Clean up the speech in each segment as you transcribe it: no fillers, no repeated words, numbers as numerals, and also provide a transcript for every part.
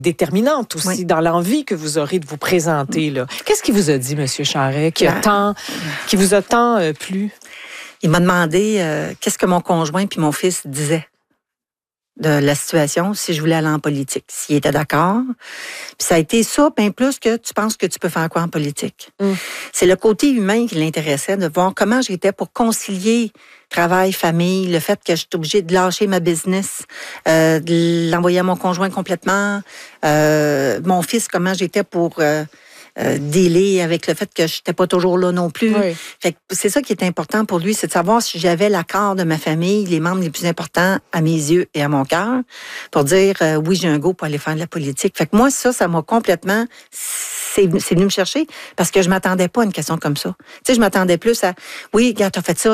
déterminante aussi dans l'envie que vous aurez de vous présenter, là. Qu'est-ce qu'il vous a dit, M. Charest, qui vous a tant plu? Il m'a demandé qu'est-ce que mon conjoint puis mon fils disaient de la situation, si je voulais aller en politique, s'il était d'accord. Puis ça a été ça, bien plus que tu penses que tu peux faire quoi en politique. C'est le côté humain qui l'intéressait, de voir comment j'étais pour concilier travail, famille, le fait que j'étais obligée de lâcher ma business, de l'envoyer à mon conjoint complètement, mon fils, comment j'étais pour dealer avec le fait que je n'étais pas toujours là non plus. Oui. Fait que c'est ça qui est important pour lui, c'est de savoir si j'avais l'accord de ma famille, les membres les plus importants à mes yeux et à mon cœur, pour dire oui, j'ai un go pour aller faire de la politique. Fait que moi, ça m'a complètement... C'est venu me chercher parce que je m'attendais pas à une question comme ça. Tu sais, je m'attendais plus à oui, regarde, t'as fait ça.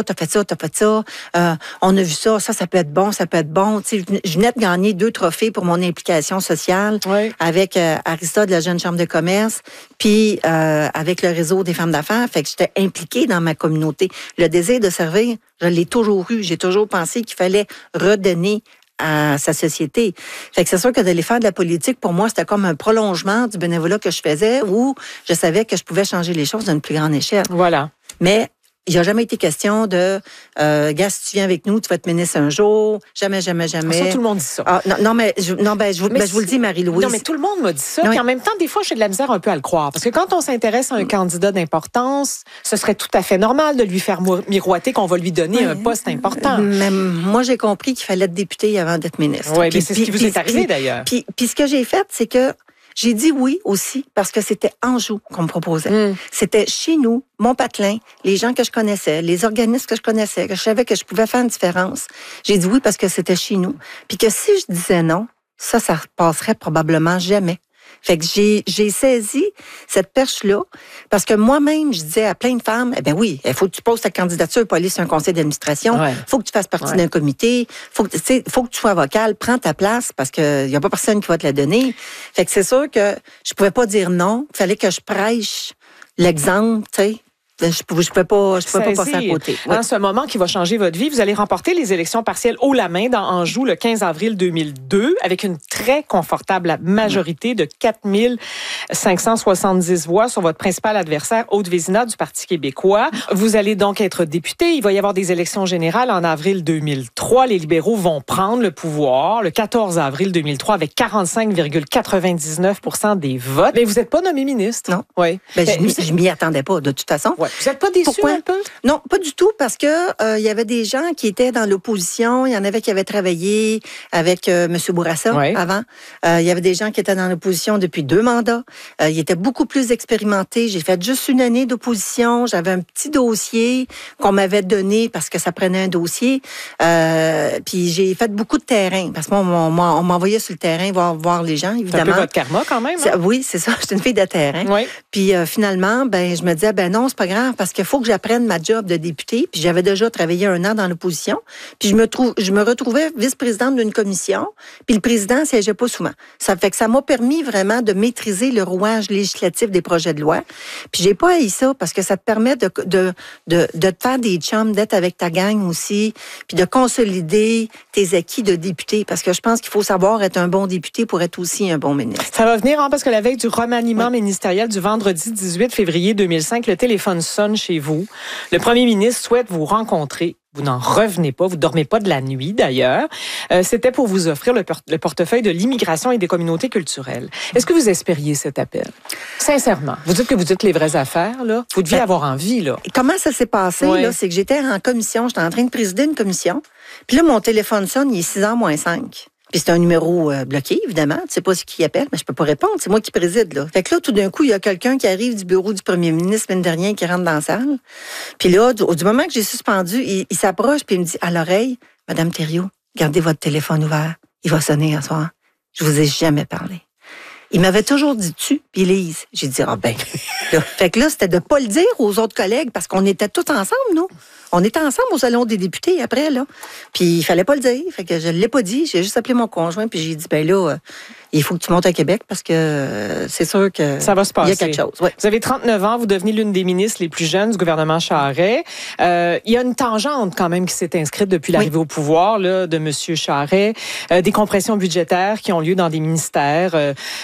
On a vu ça peut être bon. Tu sais, je venais de gagner 2 trophées pour mon implication sociale avec Arista de la Jeune Chambre de commerce, puis avec le réseau des femmes d'affaires. Fait que j'étais impliquée dans ma communauté. Le désir de servir, je l'ai toujours eu. J'ai toujours pensé qu'il fallait redonner à sa société. Fait que c'est sûr que d'aller faire de la politique, pour moi, c'était comme un prolongement du bénévolat que je faisais où je savais que je pouvais changer les choses d'une plus grande échelle. Voilà. Mais il n'y a jamais été question de gars, si tu viens avec nous, tu vas être ministre un jour. Jamais. Ça, tout le monde dit ça. Ah, je vous le dis, Marie-Louise. Non, mais tout le monde m'a dit ça. Oui. Puis en même temps, des fois, j'ai de la misère un peu à le croire. Parce que quand on s'intéresse à un candidat d'importance, ce serait tout à fait normal de lui faire miroiter qu'on va lui donner un poste important. Mais moi, j'ai compris qu'il fallait être député avant d'être ministre. Oui, mais c'est ce qui vous est arrivé, d'ailleurs. Puis ce que j'ai fait, c'est que j'ai dit oui aussi parce que c'était Anjou qu'on me proposait. C'était chez nous, mon patelin, les gens que je connaissais, les organismes que je connaissais, que je savais que je pouvais faire une différence. J'ai dit oui parce que c'était chez nous. Puis que si je disais non, ça passerait probablement jamais. Fait que j'ai saisi cette perche-là parce que moi-même, je disais à plein de femmes, eh bien oui, il faut que tu poses ta candidature pour aller sur un conseil d'administration, faut que tu fasses partie d'un comité, faut que tu sois vocale, prends ta place parce qu'il n'y a pas personne qui va te la donner. Fait que c'est sûr que je pouvais pas dire non, il fallait que je prêche l'exemple, tu sais. Je pouvais pas passer à côté. Dans ce moment qui va changer votre vie, vous allez remporter les élections partielles haut la main dans Anjou le 15 avril 2002 avec une très confortable majorité de 4 570 voix sur votre principal adversaire, Aude Vézina du Parti québécois. Vous allez donc être député. Il va y avoir des élections générales en avril 2003. Les libéraux vont prendre le pouvoir le 14 avril 2003 avec 45,99% des votes. Mais vous n'êtes pas nommé ministre. Non. Oui. Je m'y attendais pas, de toute façon. Ouais. Vous n'êtes pas déçu un peu? Non, pas du tout, parce que y avait des gens qui étaient dans l'opposition. Il y en avait qui avaient travaillé avec M. Bourassa avant. Il y avait des gens qui étaient dans l'opposition depuis 2 mandats. Ils étaient beaucoup plus expérimentés. J'ai fait juste 1 année d'opposition. J'avais un petit dossier qu'on m'avait donné parce que ça prenait un dossier. Puis j'ai fait beaucoup de terrain, parce qu'on m'envoyait sur le terrain voir les gens, évidemment. C'est un peu votre karma quand même. Hein? Oui, c'est ça. J'étais une fille de terrain. Oui. Puis finalement, je me disais, non, c'est pas grave, parce qu'il faut que j'apprenne ma job de députée. Puis j'avais déjà travaillé 1 an dans l'opposition. Puis je me retrouvais vice-présidente d'une commission. Puis le président siégeait pas souvent. Ça fait que ça m'a permis vraiment de maîtriser le rouage législatif des projets de loi. Puis j'ai pas haï ça, parce que ça te permet de te faire des chums, d'être avec ta gang aussi, puis de consolider tes acquis de député. Parce que je pense qu'il faut savoir être un bon député pour être aussi un bon ministre. Ça va venir, parce que la veille du remaniement ministériel du vendredi 18 février 2005, le téléphone sonne chez vous. Le premier ministre souhaite vous rencontrer. Vous n'en revenez pas, vous dormez pas de la nuit d'ailleurs. C'était pour vous offrir le portefeuille de l'immigration et des communautés culturelles. Est-ce que vous espériez cet appel? Sincèrement, vous dites que vous dites les vraies affaires, là. Vous deviez avoir envie, là. Comment ça s'est passé, là? C'est que j'étais en commission, j'étais en train de présider une commission. Puis là, mon téléphone sonne, il est 6h moins 5. Puis c'est un numéro bloqué, évidemment. Tu sais pas ce qui appelle, mais je peux pas répondre. C'est moi qui préside, là. Fait que là, tout d'un coup, il y a quelqu'un qui arrive du bureau du premier ministre, semaine dernière, qui rentre dans la salle. Puis là, du moment que j'ai suspendu, il s'approche puis il me dit à l'oreille, Madame Thériault, gardez votre téléphone ouvert. Il va sonner un soir. Je vous ai jamais parlé. Il m'avait toujours dit tu, puis Lise. J'ai dit, là. Fait que là, c'était de pas le dire aux autres collègues, parce qu'on était tous ensemble, nous. On était ensemble au salon des députés après, là. Puis il fallait pas le dire. Fait que je l'ai pas dit. J'ai juste appelé mon conjoint, puis j'ai dit, il faut que tu montes à Québec, parce que c'est sûr que ça va se passer. Il y a quelque chose. Ouais. Vous avez 39 ans, vous devenez l'une des ministres les plus jeunes du gouvernement Charest. Il y a une tangente quand même qui s'est inscrite depuis l'arrivée au pouvoir là, de M. Charest. Des compressions budgétaires qui ont lieu dans des ministères.